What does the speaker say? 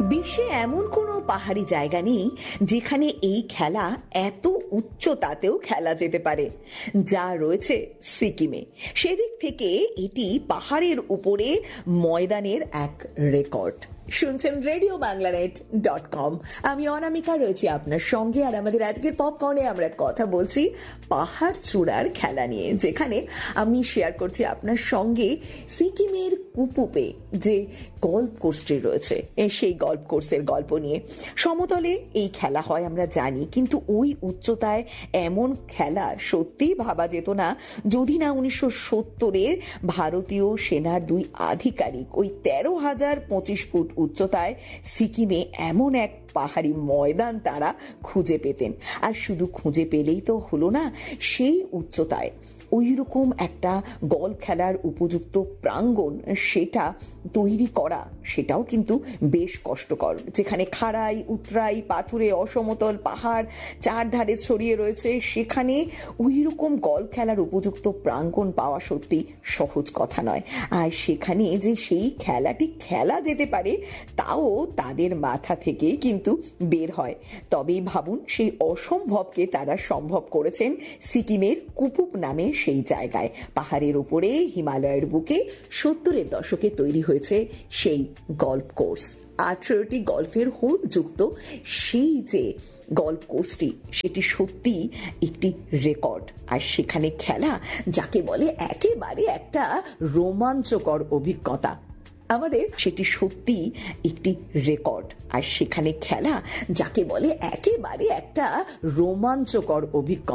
বিশ্বে এমন কোনো পাহাড়ি জায়গা নেই যেখানে এই খেলা এত উচ্চতাতেও খেলা যেতে পারে, যা রয়েছে সিকিমে। সেদিক থেকে এটি পাহাড়ের উপরে ময়দানের এক রেকর্ড। শুনছেন RadioBanglaNet.com। আমি অনামিকা রয়েছি আপনার সঙ্গে, আর আমাদের আজকের পপকর্নে আমরা কথা বলছি পাহাড় চূড়ার খেলা নিয়ে, যেখানে আমি শেয়ার করছি আপনার সঙ্গে সিকিমের কুপুপে যে গল্ফ কোর্সটি রয়েছে সেই গল্ফ কোর্সের গল্প নিয়ে। সমতলে এই খেলা হয় আমরা জানি, কিন্তু ওই উচ্চতায় এমন খেলা সত্যিই ভাবা যেত না যদি না 1970-এর ভারতীয় সেনার দুই আধিকারিক ওই 13,025 ফুট উচ্চতায় সিকিমে এমন এক পাহাড়ি ময়দান তারা খুঁজে পেতেন। আর শুধু খুঁজে পেলেই তো হলো না, সেই উচ্চতায় ওই রকম একটা গল্ফ খেলার উপযুক্ত প্রাঙ্গণ সেটা তৈরি করা, সেটাও কিন্তু বেশ কষ্টকর। যেখানে খাড়াই উতরাই পাথুরে অসমতল পাহাড় চারধারে ছড়িয়ে রয়েছে, সেখানে ওই রকম গল্ফ খেলার উপযুক্ত প্রাঙ্গণ পাওয়া সত্যি সহজ কথা নয়। আর সেখানে যে সেই খেলাটি খেলা যেতে পারে তাও তাদের মাথা থেকে কিন্তু বের হয়। তবেই ভাবুন, সেই অসম্ভবকে তারা সম্ভব করেছেন সিকিমের কুপুপ নামে সেই জায়গায়। পাহাড়ের উপরে হিমালয়ের বুকে 70-এর দশকে তৈরি হয়েছে সেই গল্ফ কোর্স। 18টি গল্ফের হোল যুক্ত সেই যে গল্ফ কোর্সটি, সেটি সত্যি একটি রেকর্ড। আর সেখানে খেলা যাকে বলে একেবারে একটা রোমাঞ্চকর অভিজ্ঞতা। আমাদের সেটি সত্যি একটি রেকর্ড। আর সেখানে খেলা যাকে বলে একেবারে একটা রোমাঞ্চকর অভিজ্ঞতা।